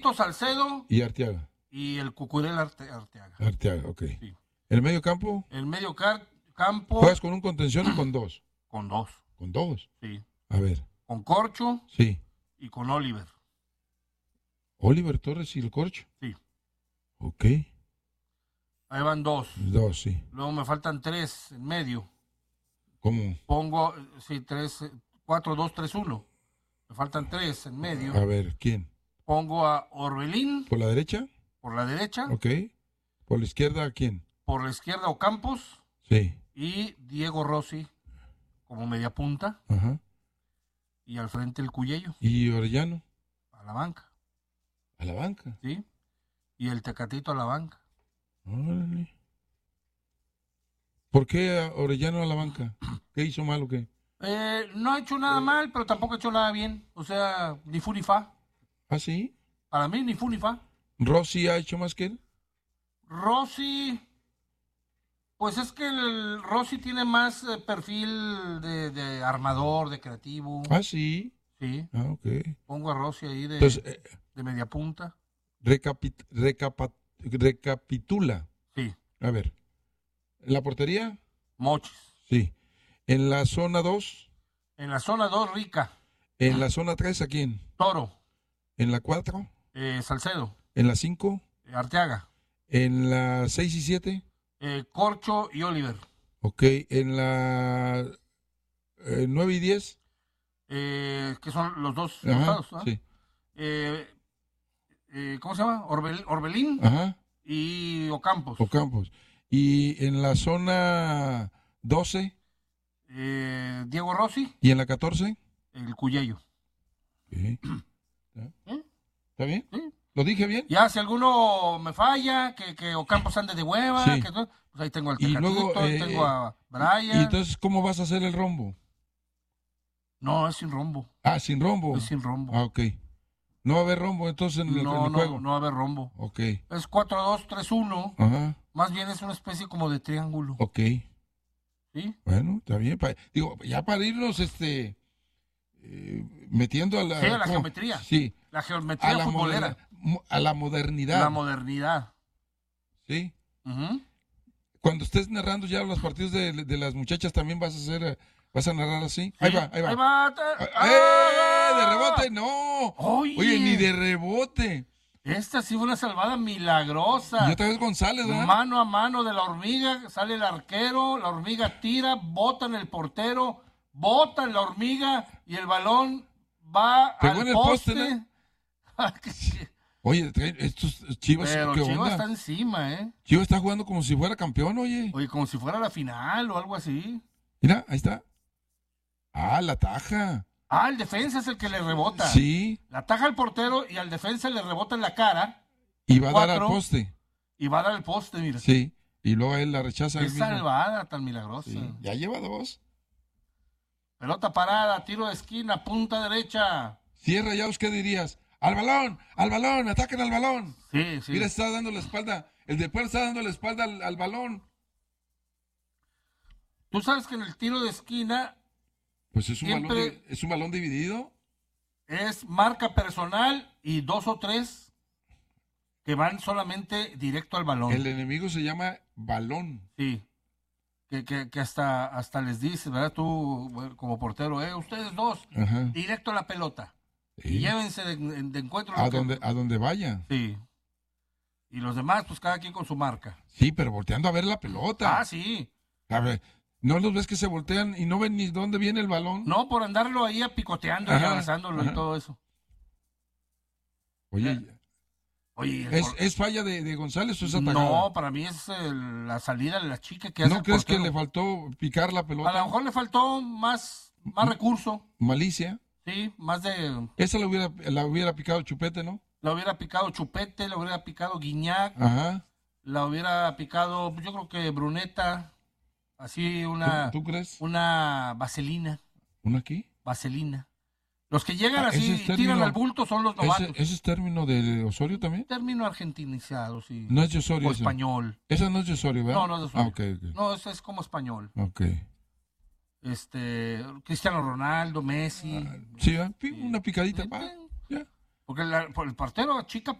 Salcedo y Arteaga. y el Cucurel Arteaga. Arteaga, ok. Sí. ¿El medio campo? El medio campo ¿Juegas con un contención o con dos? con dos. Con dos. Sí. A ver. Con Corcho Sí. y con Oliver. Oliver Torres y el Corcho. Sí. Ok. Ahí van dos. Dos, sí. Luego me faltan tres en medio. ¿Cómo? Pongo, sí, 4-2-3-1. Me faltan tres en medio. A ver, ¿quién? Pongo a Orbelín ¿Por la derecha? por la derecha. Ok. ¿Por la izquierda quién? Por la izquierda Ocampos. Sí. Y Diego Rossi como media punta. Ajá. Y al frente el Cuyello. ¿Y Orellano? A la banca. A la banca. ¿Sí? Y el Tecatito a la banca. Órale. ¿Por qué a Orellano a la banca? ¿Qué hizo mal o qué? No ha hecho nada mal, pero tampoco ha hecho nada bien. O sea, ni fu ni fa. ¿Ah, sí? Para mí, ni fu ni fa. ¿Rossi ha hecho más que él? Rossi, pues es que el Rossi tiene más perfil de armador, de creativo. Ah, sí. Sí, Ah, ok. pongo a Rossi ahí Entonces, de media punta. recapitula. Sí, A ver. ¿En la portería? Mochis. Sí. ¿En la zona 2? En la zona 2, Rica. ¿En la zona 3 a quién? Toro. ¿En la 4? Salcedo. ¿En la 5? Arteaga. ¿En la 6 y 7? Corcho y Oliver. Ok. ¿En la 9 y 10? Que son los dos Ajá, costados, ¿no? sí. ¿Cómo se llama? Orbelín Ajá. y Ocampos. Ocampos. ¿Y en la zona 12? Diego Rossi, ¿Y en la 14? el Cuyello. Sí. ¿Está bien? Sí. ¿Lo dije bien? Ya, si alguno me falla, que Ocampos ande de hueva, Sí. pues ahí tengo al Y Tecatito, luego, tengo a Brian. ¿Y entonces cómo vas a hacer el rombo? No, es sin rombo. Ah, sin rombo. Es sin rombo. Ah, ok. No va a haber rombo entonces en el juego. No va a haber rombo. Ok. Es 4-2-3-1. Ajá. Más bien es una especie como de triángulo. Ok. ¿Sí? Bueno, está bien. Digo, ya para irnos metiendo a la... Sí, a la geometría. Sí. La geometría futbolera. A la modernidad. La modernidad. Sí. Uh-huh. Cuando estés narrando ya los partidos de las muchachas, también vas a narrar así. Sí. Ahí va. Ahí va. De rebote, no. Oye, ni de rebote. Esta sí fue una salvada milagrosa. Y otra vez González, ¿verdad? Mano a mano de la hormiga, sale el arquero, la hormiga tira, bota en el portero, bota en la hormiga y el balón va Pegó al en el poste, ¿no? Oye, estos Chivas, Pero ¿qué Chivas onda? está encima, ¿eh? Chivas está jugando como si fuera campeón, oye. Oye, como si fuera la final o algo así. Mira, ahí está. Ah, la taja. Ah, el defensa es el que le rebota. Sí. La taja al portero y al defensa le rebota en la cara. Y va a dar al poste. Y va a dar al poste, mira. Sí. Y luego él la rechaza. Qué salvada tan milagrosa. Sí. Ya lleva 2. Pelota parada, tiro de esquina, punta derecha. Cierra ya, ¿qué dirías? ¡Al balón! ¡Ataquen al balón! Sí. Mira, está dando la espalda. El de Puebla está dando la espalda al balón. Tú sabes que en el tiro de esquina... Pues es un balón dividido. Es marca personal y 2 o 3 que van solamente directo al balón. El enemigo se llama balón. Sí. Que hasta les dices, ¿verdad? Tú, como portero, ustedes dos, Ajá. directo a la pelota. Sí. Y llévense de encuentro. A donde vaya. Sí. Y los demás, pues cada quien con su marca. Sí, pero volteando a ver la pelota. Ah, sí. A ver, ¿no los ves que se voltean y no ven ni dónde viene el balón? No, por andarlo ahí picoteando y abrazándolo y todo eso. Oye, ¿es falla de González o es atacada? No, para mí es la salida de la chica que hace. ¿No crees que le faltó picar la pelota? A lo mejor le faltó más recurso. Malicia. Sí, más de... Esa la hubiera picado Chupete, ¿no? La hubiera picado Chupete, la hubiera picado Guiñac. Ajá. La hubiera picado, yo creo que Bruneta. Así una... ¿Tú crees? Una vaselina. ¿Una qué? Vaselina. Los que llegan así y tiran al bulto son los novatos. ¿Ese es término de Osorio también? Término argentinizado, sí. No es de Osorio. O español. Esa no es de Osorio, ¿verdad? No es de Osorio. Ah, ok. No, eso es como español. Ok. Cristiano Ronaldo, Messi. Sí, una picadita. Ya. Porque el portero chica